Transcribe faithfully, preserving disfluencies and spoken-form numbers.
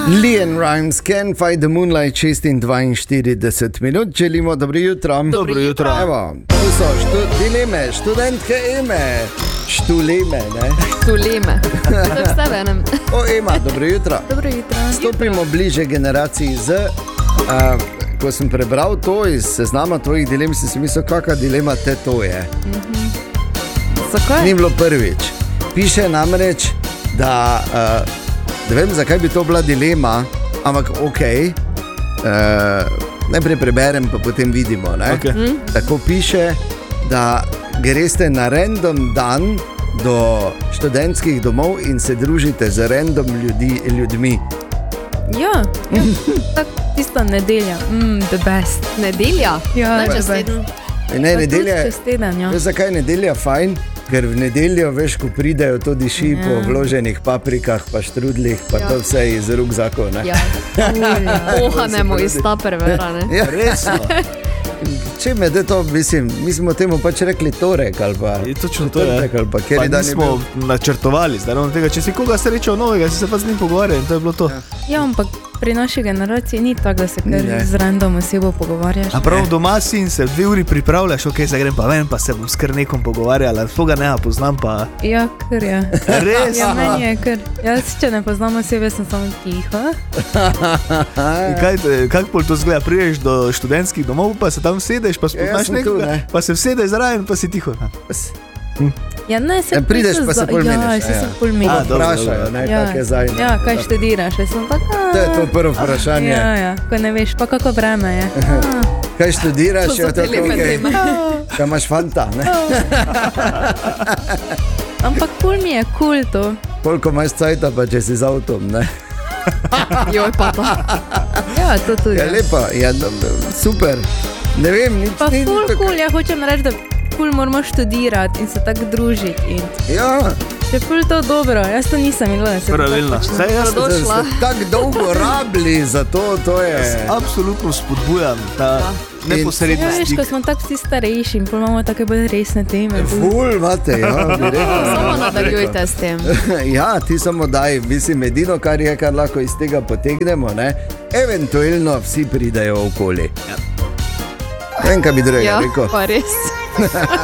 Leon Rimes, Can't Fight the Moonlight, šestindvainštirideset minut, želimo dobro jutro. Dobro jutro. Evo, tu so štu, dileme, študentke Eme, štuleme, ne? Štuleme, to je vse venem. O, Ema, dobro jutro. Dobro jutro. Stopimo bliže generaciji Z. Uh, ko sem prebral to iz seznama tvojih dilem, si si mislil, kakva dilema te to je. Mm-hmm. Zakaj? Ni bilo prvič. Piše namreč, da... Uh, Ne vem, zakaj bi to bila dilema, ampak ok, uh, najprej preberem, pa potem vidimo. Okay. Mm. Tako piše, da greste na random dan do študentskih domov in se družite z random ljudi, ljudmi. Ja, ja. Tak, tista nedelja, mm, the best. Nedelja? Ja, ne čez the best. teden. Ne, nedelja, čez teden, ja. Veš, zakaj je nedelja fajn? Ker v nedeljo, veš, ko pridejo, to diši ja. po vloženih paprikah, pa štrudlih, pa ja. to vse iz rukzakov, ne? Ja, ohanemo iz Tupperwarea, ne? Ja, resno. Če me de to, mislim, mi smo temu pač rekli torek ali pa... Je točno to, je. Ali pa, pa nismo načrtovali, zdaj tega, če si koga srečal novega, si se pa z njim pogovarjal in to je bilo to. Ja, ja ampak pri naši generaciji ni tako, da se kar ne. z random osebo pogovarjaš. A prav doma si in se dve uri pripravljaš, ok, zdaj grem pa ven, pa se bom s kar nekom pogovarjala, toga ne poznam pa... Ja, kar je. Res? Ja, meni je kar. Jaz, če ne poznam osebe, sem samo tiho. Kaj, kak pol to zgleda? Priješ do študentskih domov, pa se tam sedeš, pa spoznaš ja, nekoga, ne. pa se vsede zraven, pa si tiho. Hm. Ja, ne, se ja, prideš, pa se pol ja, meniš. Ja, se pol meniš. Pa vprašajo, ne, ja. kak je zdaj. Ja, kaj študiraš? Sem tak, to je to prvo vprašanje. Ja, ja, ko ne veš, pa kako vreme je. Kaj študiraš? To so te lepe teme. Kaj imaš fanta, ne? Ampak pol mi je cool to. Koliko imaš cajta, pa če si z avtom, ne? Joj, pa to. Ja, to tudi. Ja, lepa, ja, super. Ne vem, nič pa ni. Pa ful cool, ja hočem reči, da ful moramo študirati in se tako družiti. In... Ja. Je ful to dobro, jaz to nisem imela. Pravilno. Zdaj jaz sem tako dolgo rabili za to, to je... Jaz absolutno spodbujam ta ja. neposredni ja, stik. Veš, ko smo tako vsi starejši in pol imamo take bolj resne teme. Ful imate, ja. Samo nadaljujte s tem. Ja, ti samo daj, mislim, edino, kar je, kar lahko iz tega potegnemo, ne? Eventualno vsi pridajo okoli. Ja. Vem, kaj bi drugega ja, rekel. Pa res.